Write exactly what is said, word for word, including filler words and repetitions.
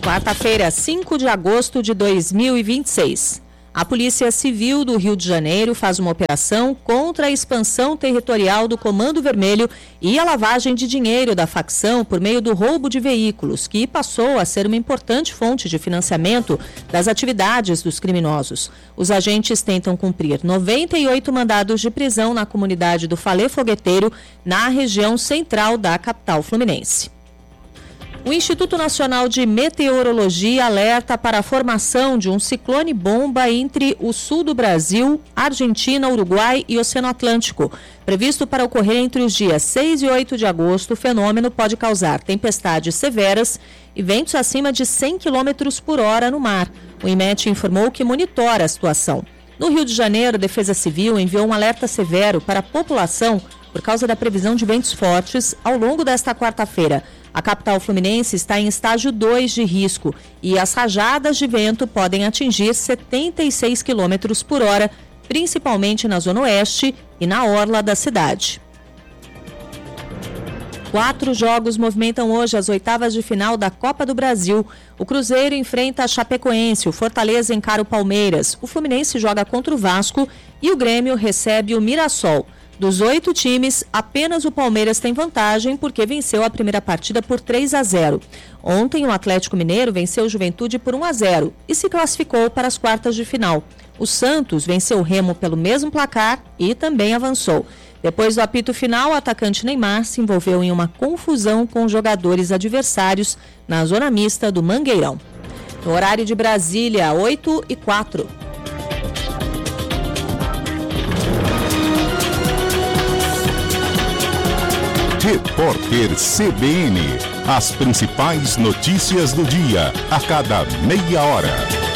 Quarta-feira, cinco de agosto de dois mil e vinte e seis. A Polícia Civil do Rio de Janeiro faz uma operação contra a expansão territorial do Comando Vermelho e a lavagem de dinheiro da facção por meio do roubo de veículos, que passou a ser uma importante fonte de financiamento das atividades dos criminosos. Os agentes tentam cumprir noventa e oito mandados de prisão na comunidade do Falê Fogueteiro, na região central da capital fluminense. O Instituto Nacional de Meteorologia alerta para a formação de um ciclone-bomba entre o sul do Brasil, Argentina, Uruguai e Oceano Atlântico. Previsto para ocorrer entre os dias seis e oito de agosto, o fenômeno pode causar tempestades severas e ventos acima de cem quilômetros por hora no mar. O INMET informou que monitora a situação. No Rio de Janeiro, a Defesa Civil enviou um alerta severo para a população por causa da previsão de ventos fortes ao longo desta quarta-feira. A capital fluminense está em estágio dois de risco e as rajadas de vento podem atingir setenta e seis quilômetros por hora, principalmente na zona oeste e na orla da cidade. Quatro jogos movimentam hoje as oitavas de final da Copa do Brasil. O Cruzeiro enfrenta a Chapecoense, o Fortaleza encara o Palmeiras, o Fluminense joga contra o Vasco e o Grêmio recebe o Mirassol. Dos oito times, apenas o Palmeiras tem vantagem porque venceu a primeira partida por três a zero. Ontem, o Atlético Mineiro venceu o Juventude por um a zero e se classificou para as quartas de final. O Santos venceu o Remo pelo mesmo placar e também avançou. Depois do apito final, o atacante Neymar se envolveu em uma confusão com os jogadores adversários na zona mista do Mangueirão. No horário de Brasília, oito e quatro. Repórter C B N. As principais notícias do dia, a cada meia hora.